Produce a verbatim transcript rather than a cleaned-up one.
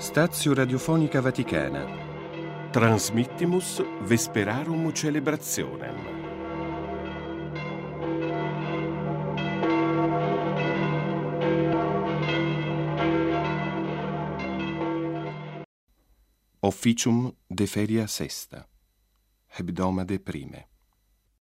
Stazio Radiofonica Vaticana. Transmittimus Vesperarum Celebrationem. Officium de feria sesta. Hebdomade prime.